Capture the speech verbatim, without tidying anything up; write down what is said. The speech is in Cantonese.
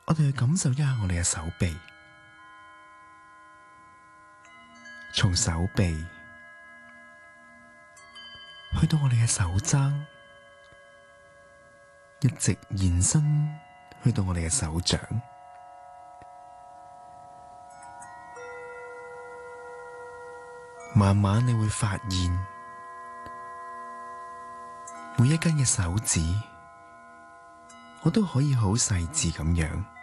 我哋去感受一下我哋嘅手臂，從手臂去到我哋嘅手踭，一直延伸去到我哋嘅手掌。慢慢你會發現，每一根嘅手指，我都可以好細緻咁樣